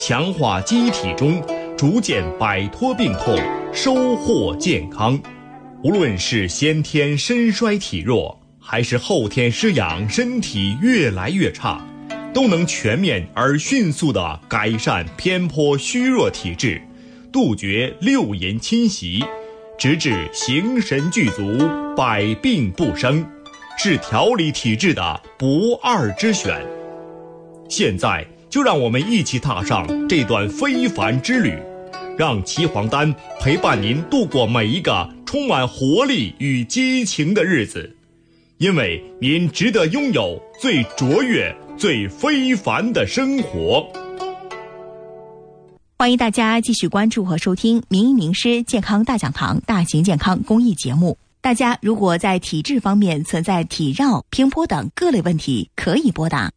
强化机体中，逐渐摆脱病痛，收获健康。无论是先天身衰体弱，还是后天失养，身体越来越差，都能全面而迅速地改善偏颇虚弱体质，杜绝六淫侵袭，直至形神俱足，百病不生，是调理体质的不二之选。现在就让我们一起踏上这段非凡之旅，让岐黄丹陪伴您度过每一个充满活力与激情的日子，因为您值得拥有最卓越、最非凡的生活。 欢迎大家继续关注和收听名医名师健康大讲堂大型健康公益节目。大家如果在体质方面存在体绕、偏颇等各类问题，可以拨打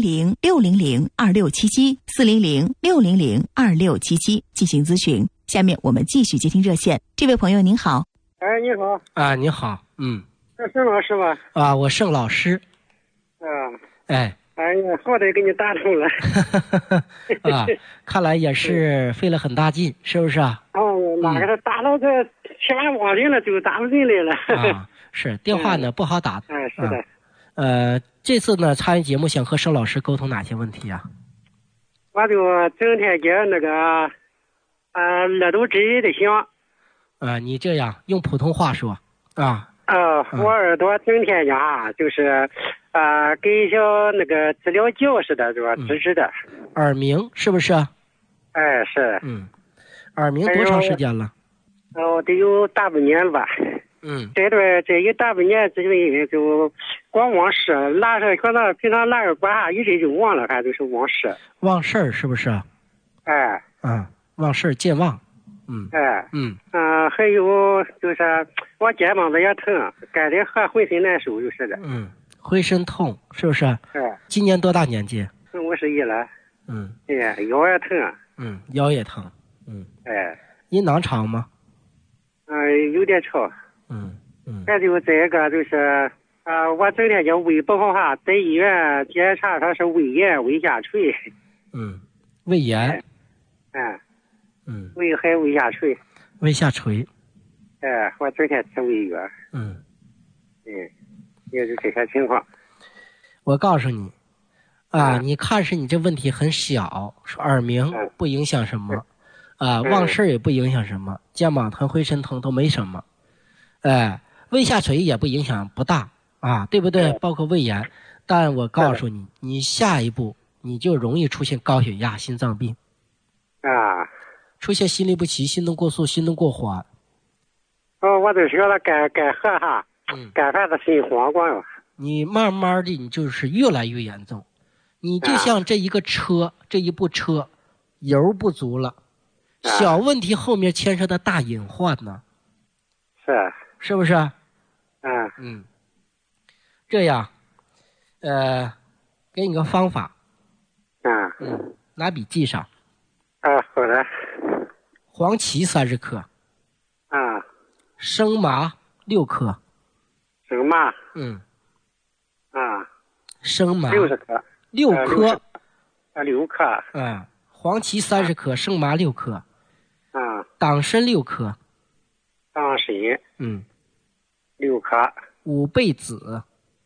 400-600-2677 进行咨询。下面我们继续接听热线。这位朋友您好。 哎，你好。 啊，你好。 是盛老师吧？ 啊，我盛老师。哎呀，好歹给你打通了。 啊，看来也是费了很大劲，是不是啊？ 哪个他打到这7、8网人了，就打不进来了。 啊，是电话呢不好打。 是的。 这次呢参与节目，想和盛老师沟通哪些问题啊？ 我就整天觉那个耳朵直的响。 你这样用普通话说啊。 我耳朵整天呀，就是跟像那个治疗胶似的，是吧？直直的。 耳鸣是不是？ 是。 耳鸣多长时间了？ 得有大半年了吧。这一大半年之内就光忘事，拉着可能平常拉着管一直就忘了，还就是忘事。 忘事儿是不是？忘事儿健忘。还有就是我肩膀子也疼，干的和浑身难受就是的。 浑身痛是不是？今年多大年纪 ？51了。腰也疼。 腰也疼。阴囊长吗？ 有点长。还有这个就是我整天叫胃不好哈，在医院检查他是胃炎、胃下垂。 胃炎。 胃还胃下垂。 胃下垂。 我整天吃胃药。也是这些情况。 我告诉你你看是你这问题很小，说耳鸣不影响什么。忘事也不影响什么，肩膀疼、浑身疼都没什么，胃下垂也不影响不大对不对？包括胃炎，但我告诉你，你下一步你就容易出现高血压、心脏病出现心律不齐、心动过速、心动过缓。 我就说了该喝哈，该饭的心慌光了。 你慢慢的，你就是越来越严重，你就像这一个车，这一部车油不足了。小问题后面牵涉的大隐患呢，是不是？这样，给你个方法，拿笔记上。 好的。 黄芪30克。生麻6克。 生麻。 生麻 60克。 6克。 6克。 黄芪30克，生麻6克。党参6克。 党参。6克。 五倍子。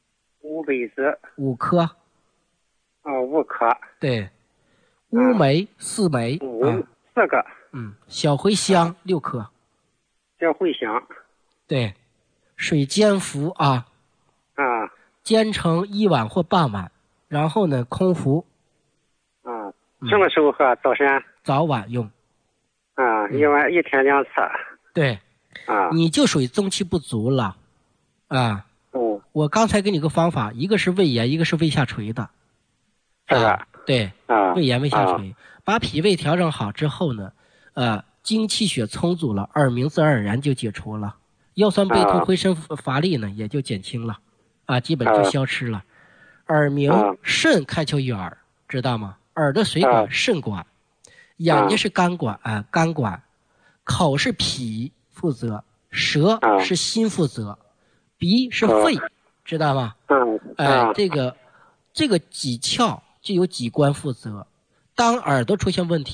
5 克。 5克。 对。乌梅4枚。 4个。 小茴香6克。 小茴香。 对。水煎服煎成1碗或半碗，然后呢空服。 什么时候喝？早晨。 早晚用。 一天2次。 对。你就属于中气不足了。我刚才给你个方法，一个是胃炎，一个是胃下垂的。对。胃炎、胃下垂，把脾胃调整好之后呢，精气血充足了，耳鸣自然而然就解除了，腰酸背痛、浑身乏力呢也就减轻了，基本就消失了。耳鸣，肾开窍于耳，知道吗？耳的水管肾管，眼睛是肝管肝管，口是脾负责，舌是心负责，鼻是肺，知道吗？这个几窍就有几官负责， 当耳朵出现问题